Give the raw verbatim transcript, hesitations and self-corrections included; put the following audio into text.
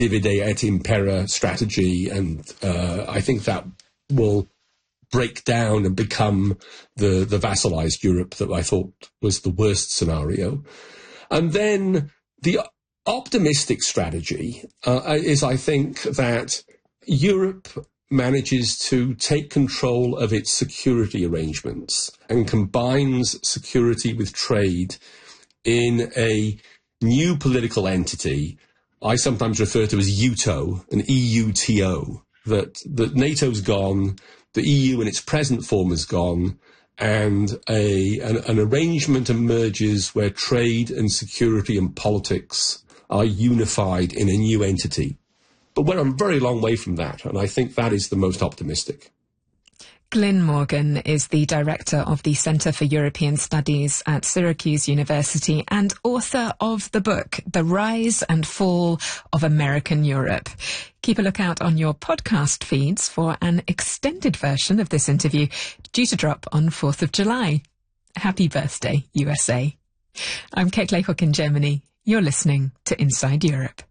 divide et impera strategy, and uh, I think that will break down and become the, the vassalized Europe that I thought was the worst scenario. And then the optimistic strategy uh, is, I think, that Europe manages to take control of its security arrangements and combines security with trade in a new political entity I sometimes refer to as U T O, an E U T O, that, that NATO's gone, the E U in its present form is gone, and a an, an arrangement emerges where trade and security and politics are unified in a new entity. But we're a very long way from that, and I think that is the most optimistic. Glyn Morgan is the director of the Centre for European Studies at Syracuse University and author of the book, The Rise and Fall of American Europe. Keep a lookout on your podcast feeds for an extended version of this interview due to drop on fourth of July. Happy birthday, U S A. I'm Kate Laycock in Germany. You're listening to Inside Europe.